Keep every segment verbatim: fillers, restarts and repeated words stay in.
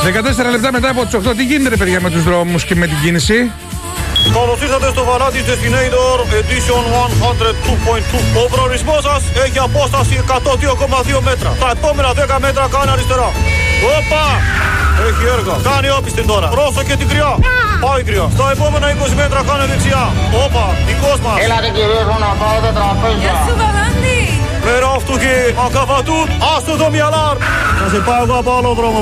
δεκατέσσερα λεπτά μετά από τις οκτώ. Τι γίνεται, ρε παιδιά, με τους δρόμους και με την κίνηση? Καλώς ήρθατε στο Vanatis Destinator Edition εκατόν δύο κόμμα δύο. Ο προορισμός σας έχει απόσταση εκατόν δύο κόμμα δύο μέτρα. Τα επόμενα δέκα μέτρα κάνει αριστερά. Όπα! Έχει έργα. Κάνει όπιστη τώρα. Πρόσεχε την κρυά. Πάει κρυά. Στα επόμενα είκοσι μέτρα κάνει δεξιά. Όπα! Δικός μας. Έλατε κυρίες μου να πάω τα τραπέζια. Γεια σου Βαγάντη. Μέρα αυτού και ακαβατούν. Άστο το μυαλάρ. Θα σε πάω εγώ από άλλο δρόμο.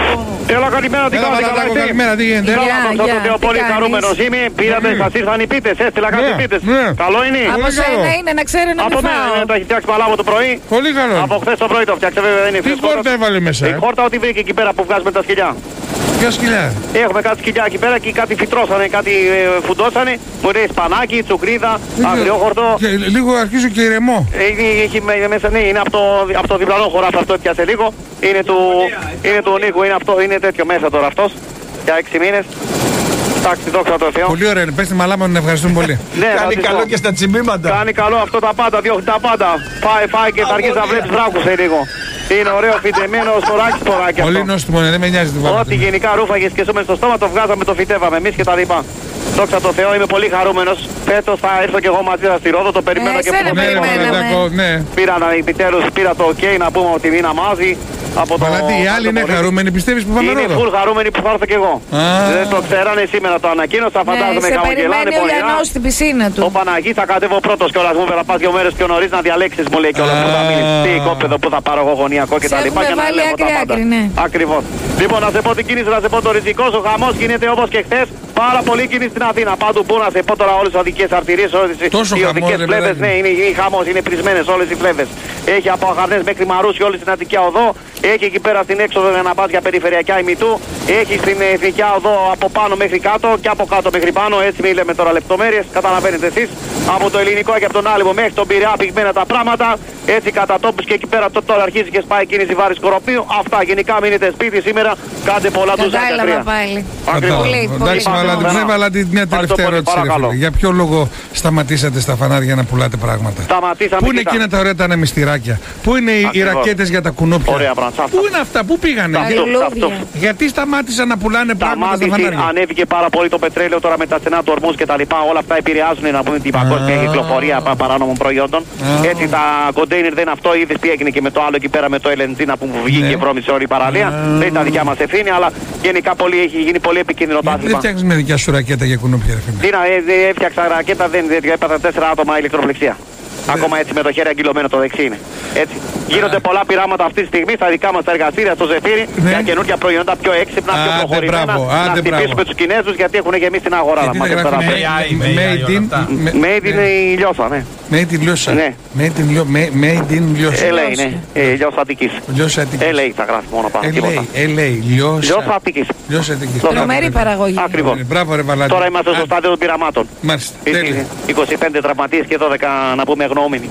Έλα, καλημέρα, τι κάνετε, καλά είστε? Καλημέρα, τι γίνεται? Καλά, πολύ χαρούμενος είμαι. Πήρατε, σας ήρθαν οι πίτες, έστειλα κάτι πίτες. Καλό είναι? Από σένα είναι, να ξέρω να μην φάω. Τα έχει φτιάξει παλάβο το πρωί. Πολύ καλό. Από χθες το πρωί το φτιάξε, βέβαια δεν είναι Τι φρέσκο. χόρτα έβαλε μέσα? Η χόρτα ό,τι βρήκε εκεί πέρα που βγάζουμε τα σκυλιά. Ποια σκυλιά? Έχουμε κάτι σκυλιά εκεί πέρα και κάτι φυτρώσανε, κάτι ε, φουντώσανε. Μου λέει σπανάκι, τσουκρίδα, αγριόχορτο. Λίγο αρχίζω και ηρεμό. Έχει, έχει μέσα, ναι, είναι από το, από το διπλανό χωράφι αυτό, έπιασε λίγο. Είναι του, είναι του Νίκου, είναι, αυτό, είναι τέτοιο μέσα τώρα αυτός. Για έξι μήνες. Εντάξει, δόξα τω Θεώ. Πολύ ωραία, πες τη μαλάμα, να ευχαριστούμε πολύ. Ναι, κάνει καλό και στα τσιμπήματα. Κάνει καλό αυτό τα πάντα, διώχνει τα πάντα. Πάει, πάει και θα αρχίσει να βλέπει βράκου σε λίγο. Είναι ωραίο φυτεμένο σποράκι σποράκι. Πολύ νόστιμο, δεν με νοιάζει τίποτα. Ό,τι γενικά ρούφαγε και σούμε στο στόμα το βγάζαμε, το φυτεύαμε εμεί και τα λοιπά. Δόξα τω Θεώ, είμαι πολύ χαρούμενος. Φέτος θα έρθω και εγώ μαζί σας στη Ρόδο, το περιμένω Ε, και σένα που περιμέναμε. Ναι. Πήρα επιτέλους, πήρα το ok να πούμε ότι είναι μαζί. Από το, Μαλάτι, οι άλλοι είναι χαρούμενοι, πιστεύεις που πάμε είναι Ρόδο? full χαρούμενοι που θα έρθω κι εγώ. Α. Δεν το ξέρανε, σήμερα το ανακοίνωσα, φαντάζομαι Σε χαμογελάνε περιμένει ο πολύ. Λιανός στην πισίνα Ο του. Παναγί θα κατέβω πρώτος κιόλας, μου θα πας δύο μέρες πιο νωρίς να διαλέξεις, μου λέει κιόλας που θα μείνεις. Τι οικόπεδο που θα πάρω εγώ γωνιακό και Σε τα λοιπά έχουμε και να βάλει ελέγχω τα άκρη, πάντα. άκρη, ναι. Ακριβώς. Λοιπόν, να σε πω την κίνηση, να σε πω το ριζικός, ο χαμός γίνεται όπως και χθες. Πάρα πολύ κίνηση στην Αθήνα. Πάντου που να σε πω τώρα όλες τις οδικές αρτηρίες, όλες Τόσο οι χαμός, οδικές ρε φλέβες, παιδάκι. ναι, είναι, είναι χαμός, είναι πρισμένες όλες οι φλέβες. Έχει από Αχαρνές μέχρι Μαρούσι όλη την Αττική οδό. Έχει εκεί πέρα στην έξοδο για να πας για περιφερειακά ημιτού. Έχει στην εθνική οδό από πάνω μέχρι κάτω και από κάτω μέχρι πάνω. Έτσι μην λέμε τώρα λεπτομέρειες, καταλαβαίνετε εσείς. Από το ελληνικό και από τον Άλυμο μέχρι τον Πειραιά πυγμένα τα πράγματα. Έτσι κατά τόπους και εκεί πέρα το, τώρα αρχίζει και σπάει κίνηση βάρης Σκοροπίου. Αυτά γενικά μείνετε σπίτι σήμερα. Κάντε πολλά τους Κατάλαβα πάλι. Ακριβώς. Πολύ, Εντάξει, πολύ. Μαλάτι, Πάρα. ναι, Μαλάτι, μια τελευταία πολύ, ερώτηση. ρε παρακαλώ. φίλε. Για ποιο λόγο σταματήσατε στα φανάρια να πουλάτε πράγματα? Σταματήσαμε. Πού είναι κοίτα. εκείνα τα ωραία τα ανεμιστηράκια? Πού είναι οι- οι Ακριβώς. ρακέτες για τα κουνούπια? Ωραία, μπραντσα, αυτά. Πού είναι αυτά, πού πήγανε? Αυτό, Λουλούδια. αυτό. Γιατί σταμάτησαν να πουλάνε πράγματα στα Σταμάτησε, φανάρια? ανέβηκε πάρα πολύ το πετρέλαιο τώρα με τα στενά του ορμούς και τα λοιπά. Όλα αυτά επηρεάζουν να πούμε την παγκόσμια Α. κυκλοφορία πα- παράνομων προϊόντων. Α. Έτσι τα κοντέινερ δεν αυτό, είδε τι έγινε και με το άλλο εκεί πέρα με το ελ εν τζι να πούμε που βγήκε Ναι. και βρώμησε όλη η παραλία. Α. Δεν είναι τα δικιά μας ευθύνη, αλλά γενικά πολύ, έχει γίνει πολύ επικίνδυνο το Γιατί δεν άθλημα. φτιάχνεις με δικιά σου ρακέτα για κουνούπια, ρε φίλε? Τι να, ε, ε, έφτιαξα ρακέτα, δεν δεν- έπαθα τέσσερα άτομα ηλεκτροφλεξία. Ακόμα έτσι με το χέρι αγγυλωμένο το δεξί είναι. Έτσι. Γίνονται πολλά πειράματα αυτή τη στιγμή στα δικά μας τα εργαστήρια στο Ζεφύρι Ναι. για καινούργια προϊόντα πιο έξυπνα, πιο Άντε, προχωρημένα. μπράβο, Να άντε, χτυπήσουμε μπράβο. τους Κινέζους γιατί έχουν γεμίσει την αγορά. Γιατί μας δεν τώρα. γράφει A I, made in... με- Made in ναι. η λιώσα, ναι. Made in λιώσα. Ναι. Made in λιώ- με- made in λιώσα. ελ έι, ναι. Ε, Λιώσα Αττικής. Λιώσα Αττικής. ελ έι θα γράφει μόνο πάνω. τίποτα. Ελ έι, ελ έι, λιώσα. Λιώσα Αττικής. Λιώσα Αττικής. Τρομερή παραγωγή. Ακριβώς. Μπράβο ρε Βαλάντη. Τώρα είμαστε στο στάδιο των πειραμάτων. Μάλιστα. Έτσι, Τέλεια. είκοσι πέντε τραυματίες και δώδεκα να πούμε αγνοούμενοι.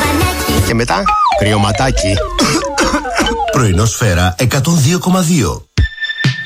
Και μετά κρυωματάκι. Πρωινό σφαίρα εκατόν δύο κόμμα δύο.